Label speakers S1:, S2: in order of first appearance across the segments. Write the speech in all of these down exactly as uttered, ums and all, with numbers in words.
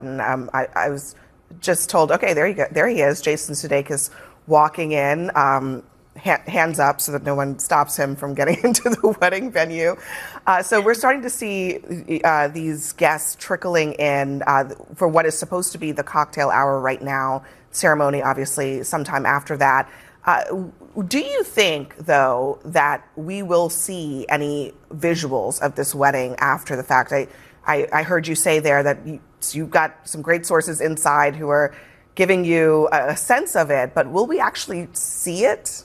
S1: Um, I, I was just told, okay, there you go, there he is, Jason Sudeikis walking in, um, ha hands up so that no one stops him from getting into the wedding venue. Uh, so we're starting to see uh, these guests trickling in uh, for what is supposed to be the cocktail hour right now. Ceremony, obviously, sometime after that. Uh, do you think, though, that we will see any visuals of this wedding after the fact? I, I, I heard you say there that you, you've got some great sources inside who are giving you a sense of it, but will we actually see it?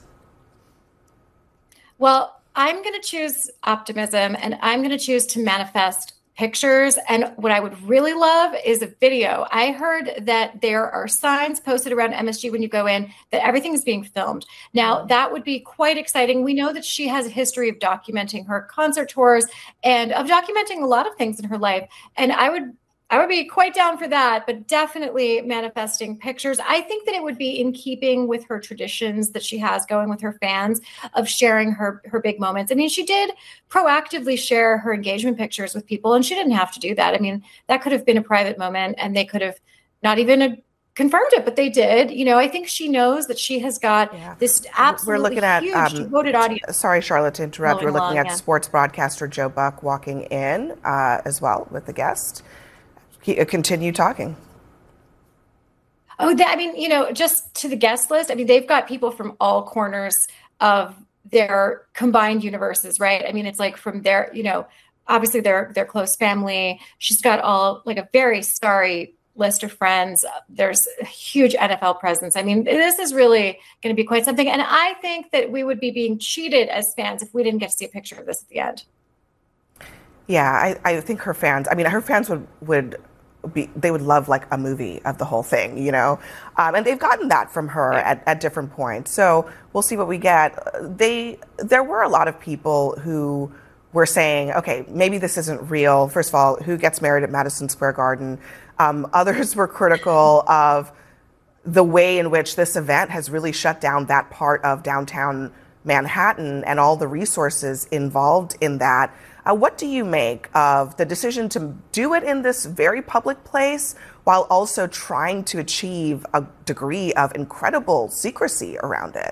S2: Well, I'm going to choose optimism, and I'm going to choose to manifest pictures. And what I would really love is a video. I heard that there are signs posted around M S G when you go in that everything is being filmed. Now, that would be quite exciting. We know that she has a history of documenting her concert tours and of documenting a lot of things in her life. And I would I would be quite down for that, but definitely manifesting pictures. I think that it would be in keeping with her traditions that she has going with her fans of sharing her, her big moments. I mean, she did proactively share her engagement pictures with people, and she didn't have to do that. I mean, that could have been a private moment, and they could have not even confirmed it, but they did. You know, I think she knows that she has got yeah. this absolutely
S1: We're looking at,
S2: huge
S1: um,
S2: devoted audience.
S1: Sorry, Charlotte, to interrupt. We're looking
S2: along,
S1: at
S2: yeah.
S1: sports broadcaster Joe Buck walking in uh, as well with the guest. Continue talking.
S2: Oh, that, I mean, you know, just to the guest list, I mean, they've got people from all corners of their combined universes, right? I mean, it's like from their, you know, obviously their their close family. She's got all like a very starry list of friends. There's a huge N F L presence. I mean, this is really going to be quite something. And I think that we would be being cheated as fans if we didn't get to see a picture of this at the end.
S1: Yeah, I, I think her fans, I mean, her fans would, would be, they would love like a movie of the whole thing, you know? Um, and they've gotten that from her at, at different points. So we'll see what we get. They, there were a lot of people who were saying, okay, maybe this isn't real. First of all, who gets married at Madison Square Garden? Um, others were critical of the way in which this event has really shut down that part of downtown Manhattan and all the resources involved in that. Uh, what do you make of the decision to do it in this very public place while also trying to achieve a degree of incredible secrecy around it?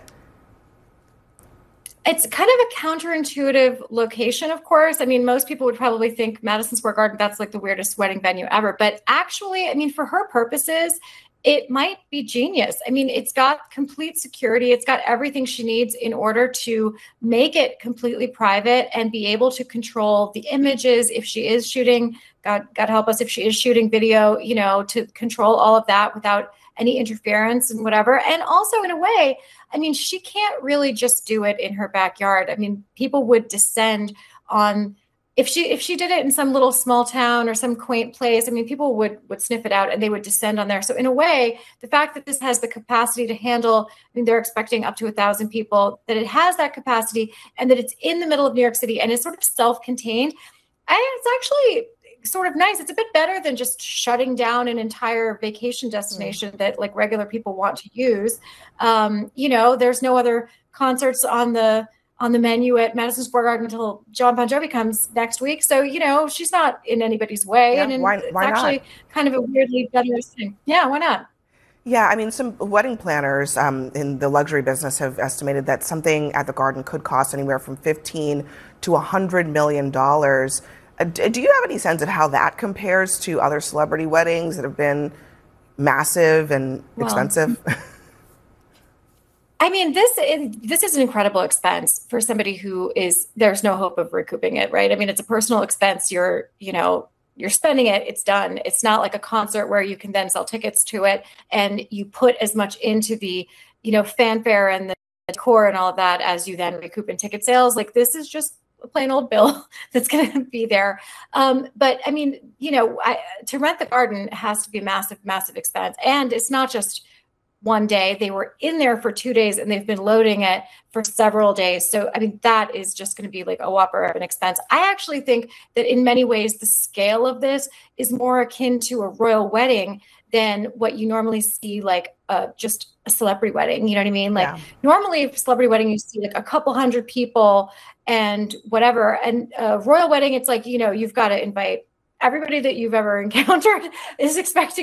S2: It's kind of a counterintuitive location, of course. I mean, most people would probably think Madison Square Garden, that's like the weirdest wedding venue ever. But actually, I mean, for her purposes, it might be genius. I mean, it's got complete security. It's got everything she needs in order to make it completely private and be able to control the images if she is shooting, God, God help us, if she is shooting video, you know, to control all of that without any interference and whatever. And also in a way, I mean, she can't really just do it in her backyard. I mean, people would descend on If she if she did it in some little small town or some quaint place, I mean, people would would sniff it out and they would descend on there. So in a way, the fact that this has the capacity to handle, I mean, they're expecting up to a thousand people, that it has that capacity and that it's in the middle of New York City and it's sort of self-contained, I it's actually sort of nice. It's a bit better than just shutting down an entire vacation destination mm. that like regular people want to use. Um, you know, there's no other concerts on the on the menu at Madison Square Garden until John Bon Jovi comes next week. So, you know, she's not in anybody's way.
S1: Yeah,
S2: and in,
S1: why,
S2: it's
S1: why
S2: actually
S1: not?
S2: kind of a weirdly generous thing. Yeah, why not?
S1: Yeah, I mean, some wedding planners um, in the luxury business have estimated that something at the Garden could cost anywhere from fifteen to a hundred million dollars. Uh, do you have any sense of how that compares to other celebrity weddings that have been massive and
S2: well,
S1: expensive?
S2: I mean, this is, this is an incredible expense for somebody who is, there's no hope of recouping it, right? I mean, it's a personal expense. You're, you know, you're spending it, it's done. It's not like a concert where you can then sell tickets to it and you put as much into the, you know, fanfare and the decor and all of that as you then recoup in ticket sales. Like this is just a plain old bill that's going to be there. Um, but I mean, you know, I, to rent the Garden has to be a massive, massive expense. And it's not just one day. They were in there for two days and they've been loading it for several days. So, I mean, that is just going to be like a whopper of an expense. I actually think that in many ways, the scale of this is more akin to a royal wedding than what you normally see, like uh, just a celebrity wedding. You know what I mean? Like yeah. Normally for celebrity wedding, you see like a couple hundred people and whatever. And a royal wedding, it's like, you know, you've got to invite everybody that you've ever encountered is expecting